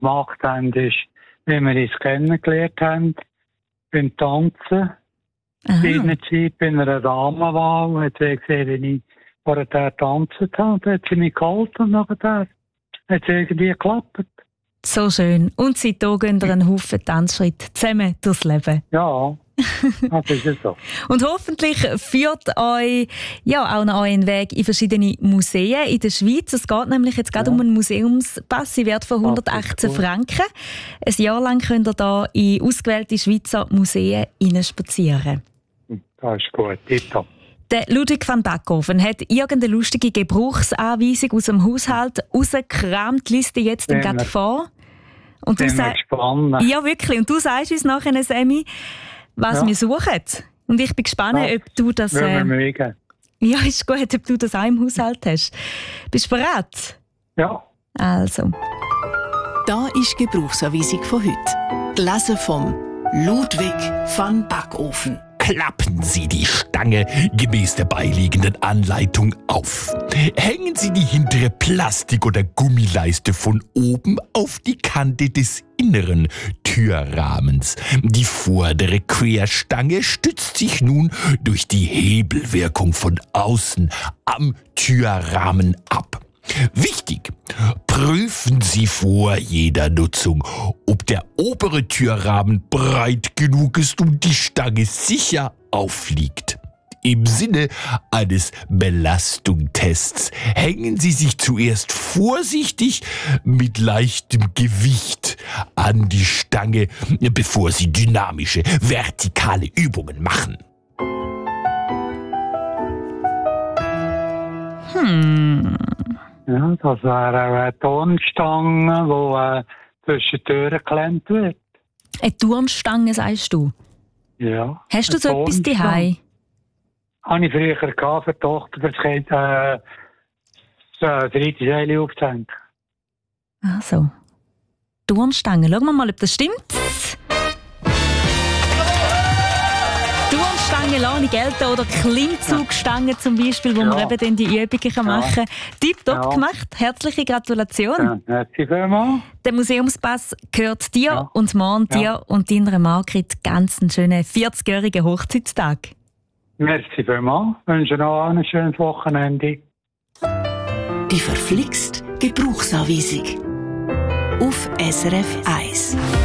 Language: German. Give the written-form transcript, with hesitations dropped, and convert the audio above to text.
gemacht haben, ist, wie wir uns kennengelernt haben, beim Tanzen. Seinerzeit bei einer Damenwahl hat sie gesehen, wie ich vorher getanzt habe. Dann hat sie mich gehalten und nachher hat es irgendwie geklappt. So schön. Und seitdem gehen wir einen Haufen Tanzschritte zusammen durchs Leben. Ja, das ist es so. Und hoffentlich führt euch auch noch euren Weg in verschiedene Museen in der Schweiz. Es geht nämlich jetzt gerade um einen Museumspass im Wert von 118 Franken. Ein Jahr lang könnt ihr da in ausgewählte Schweizer Museen hineinspazieren. Das ist gut, tipptopp. Der Ludwig van Backhoven hat irgendeine lustige Gebrauchsanweisung aus dem Haushalt rausgekramt, die Liste jetzt gerade vor. Und du sagst, ja wirklich, und du sagst uns nachher, Sammy, was wir suchen. Und ich bin gespannt, ob du das... ja, ist gut, ob du das auch im Haushalt hast. Bist du bereit? Ja. Also. Da ist die Gebrauchsanweisung von heute. Gelesen vom Ludwig van Backhoven. Klappen Sie die Stange gemäß der beiliegenden Anleitung auf. Hängen Sie die hintere Plastik- oder Gummileiste von oben auf die Kante des inneren Türrahmens. Die vordere Querstange stützt sich nun durch die Hebelwirkung von außen am Türrahmen ab. Wichtig, prüfen Sie vor jeder Nutzung, ob der obere Türrahmen breit genug ist und die Stange sicher aufliegt. Im Sinne eines Belastungstests hängen Sie sich zuerst vorsichtig mit leichtem Gewicht an die Stange, bevor Sie dynamische, vertikale Übungen machen. Ja, das wäre auch eine Turnstange, die zwischen die Türen geklemmt wird. Eine Turnstange, sagst du? Ja. Hast du so etwas daheim? Habe ich früher gehabt, für die Tochter, für das Kind, Freitagsheile aufzuhängen. Also. Turnstange. Schauen wir mal, ob das stimmt. Turnstange lasse ich gelten oder Klimmzugstange zum Beispiel, wo man eben dann die Übungen machen kann. Tipptopp gemacht. Herzliche Gratulation. Ja, merci vielmals. Der Museumspass gehört dir und morgen dir und deiner Margrit ganz einen schönen 40-jährigen Hochzeitstag. Merci vielmals. Ich wünsche noch ein schönes Wochenende. Die verflixt Gebrauchsanweisung auf SRF 1.